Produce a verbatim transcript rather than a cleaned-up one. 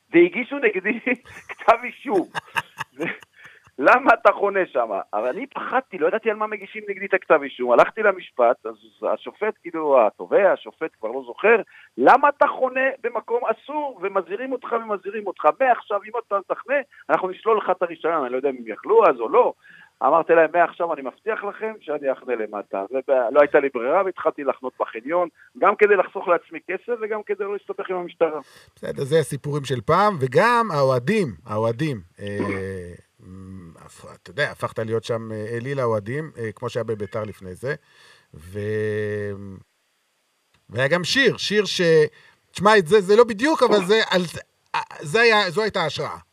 והגישו נגדי כתב אישום. למה אתה חונה שם? אבל אני פחדתי, לא ידעתי על מה מגישים נגדי את הכתב אישום. הלכתי למשפט, אז השופט, כאילו, התובע, השופט כבר לא זוכר, למה אתה חונה במקום אסור, ומזהירים אותך ומזהירים אותך. מעכשיו, אם אתה תחנה, אנחנו נשלול לך את הרישיון, אני לא יודע אם הם יכלו אז או לא. אמרתי להם, מעכשיו אני מבטיח לכם שאני אחנה למטה. ולא הייתה לי ברירה, והתחלתי לחנות בחניון, גם כדי לחסוך לעצמי כסף, וגם כדי לא להסתבך עם המשטרה. בסדר, זה הסיפורים של פעם, וגם האוהדים, האוהדים, אתה יודע, הפכת להיות שם אליל האוהדים, כמו שהיה בביתר לפני זה, ו... והיה גם שיר, שיר ש... תשמע, זה, זה לא בדיוק, אבל זה, זה היה, זו הייתה השראה.